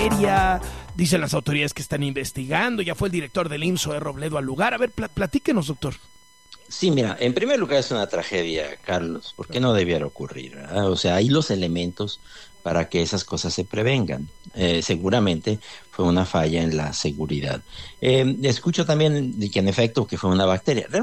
bacteria, dicen las autoridades que están investigando, ya fue el director del IMSS, Robledo, al lugar. A ver, platíquenos, doctor. Sí, mira, en primer lugar es una tragedia, Carlos, porque no debiera ocurrir, ¿verdad? O sea, hay los elementos para que esas cosas se prevengan. Seguramente fue una falla en la seguridad. Escucho también de que en efecto que fue una bacteria.